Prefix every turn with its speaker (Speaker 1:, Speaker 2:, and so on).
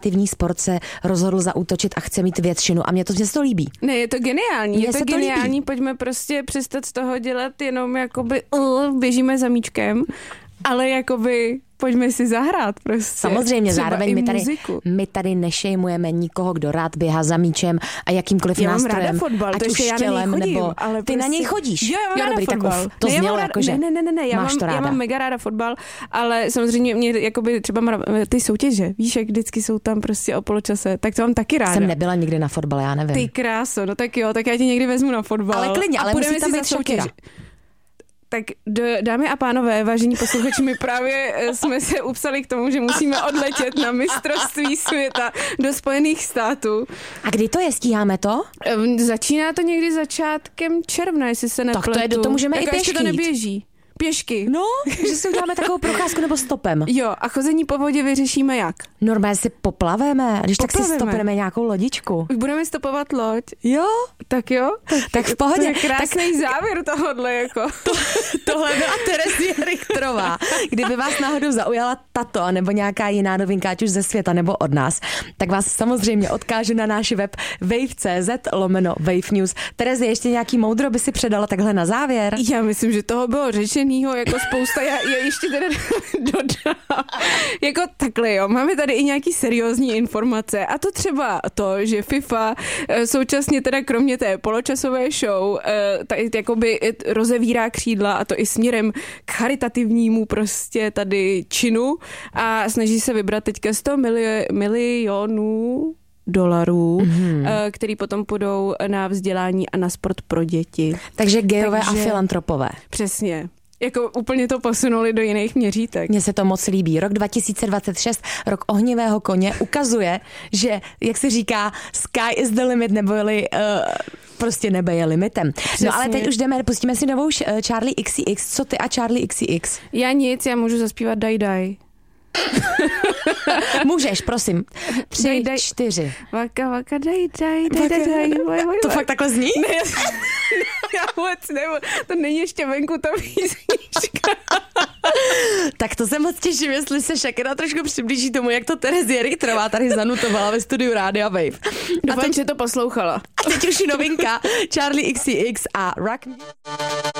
Speaker 1: kreativní sport se rozhodl zaútočit a chce mít většinu a mě to líbí.
Speaker 2: Ne, je to geniální,
Speaker 1: Mně
Speaker 2: je to
Speaker 1: se to
Speaker 2: geniální,
Speaker 1: líbí.
Speaker 2: pojďme prostě přestat z toho dělat jenom jakoby běžíme za míčkem, ale jakoby pojďme si zahrát prostě.
Speaker 1: Samozřejmě,
Speaker 2: třeba
Speaker 1: zároveň
Speaker 2: i
Speaker 1: my tady nešejmujeme nikoho, kdo rád běhá za míčem a jakýmkoliv
Speaker 2: já mám
Speaker 1: nástrojem.
Speaker 2: ráda fotbal,
Speaker 1: ať
Speaker 2: to
Speaker 1: už
Speaker 2: ještě já na něj
Speaker 1: štělem,
Speaker 2: chodím,
Speaker 1: nebo
Speaker 2: ale
Speaker 1: ty na něj chodíš.
Speaker 2: Jo, já mám ráda
Speaker 1: dobrý,
Speaker 2: fotbal.
Speaker 1: tak to znělo jako, že
Speaker 2: ne,
Speaker 1: máš to ráda.
Speaker 2: Já mám mega ráda fotbal, ale samozřejmě mě jakoby třeba ty soutěže, víš, jak vždycky jsou tam prostě o poločase, tak to mám taky ráda.
Speaker 1: Jsem nebyla nikdy na fotbale, já nevím.
Speaker 2: Ty kráso, no tak jo, tak já tě někdy vezmu na fotbal.
Speaker 1: Ale klidně, ale musí tam být Shakira.
Speaker 2: Tak dámy a pánové, vážení posluchači, my právě jsme se upsali k tomu, že musíme odletět na mistrovství světa do Spojených států.
Speaker 1: A kdy to je? Stíháme to?
Speaker 2: Začíná to někdy začátkem června, jestli se nepletu.
Speaker 1: Tak to můžeme i pěšky
Speaker 2: to neběží. Pěšky.
Speaker 1: No, že si uděláme takovou procházku nebo stopem.
Speaker 2: Jo, a chození po vodě vyřešíme jak?
Speaker 1: Normálně si poplaveme, když tak si stopneme nějakou lodičku.
Speaker 2: Už budeme stopovat loď.
Speaker 1: Jo.
Speaker 2: Tak jo.
Speaker 1: Tak v pohodě.
Speaker 2: To je krásný závěr tohodle, jako.
Speaker 1: Tohle byla Terezie Richtrová. Kdyby vás náhodou zaujala tato nebo nějaká jiná novinka, ať už ze světa nebo od nás, tak vás samozřejmě odkážu na náš web wave.cz/Wave News. Terezie, ještě nějaký moudro by si předala takhle na závěr?
Speaker 2: Já myslím, že toho bylo řečenýho jako spousta. Já ještě teda dodám. Jako takhle, jo. Máme tady i nějaký seriózní informace. A to třeba to, že FIFA současně teda kromě té poločasové show tady jakoby rozevírá křídla a to i směrem k charitativnímu prostě tady činu a snaží se vybrat teďka 100 milionů dolarů, který potom půjdou na vzdělání a na sport pro děti.
Speaker 1: Takže gejové a filantropové.
Speaker 2: Přesně. Jako úplně to posunuli do jiných měřítek.
Speaker 1: Mně se to moc líbí. Rok 2026, rok ohnivého koně, ukazuje, že, jak se říká, sky is the limit, neboli prostě nebe je limitem. Přesně. No ale teď už pustíme si novou Charli XCX. Co ty a Charli XCX?
Speaker 2: Já nic, já můžu zaspívat Daj Daj.
Speaker 1: Můžeš, prosím. 3, 4.
Speaker 2: Vaka, vaka, daj.
Speaker 1: To fakt takhle zní?
Speaker 2: Ne, já vůbec nevím. To není ještě venku ta písnička.
Speaker 1: Tak to se moc těším, jestli se Shakira trošku přiblíží tomu, jak to Terezie Richtrová tady zanutovala ve studiu Rádia Wave.
Speaker 2: Doufám, že to poslouchala.
Speaker 1: A teď už novinka Charli XCX a Rock.